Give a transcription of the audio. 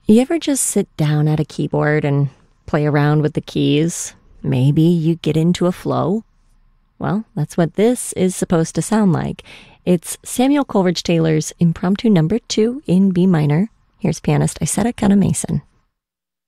You ever just sit down at a keyboard and play around with the keys? Maybe you get into a flow? Well, that's what this is supposed to sound like. It's Samuel Coleridge Taylor's Impromptu Number 2 in B minor. Here's pianist Isetta Kana Mason.